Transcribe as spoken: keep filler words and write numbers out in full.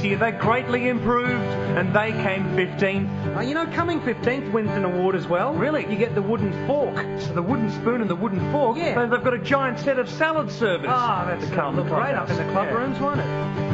They greatly improved and they came fifteenth. Uh, you know, coming fifteenth wins an award as well. Really? You get the wooden fork. So the wooden spoon and the wooden fork? Yeah. So they've got a giant set of salad servers. Ah, that's to going come to look great up in the club Yeah. rooms, won't it?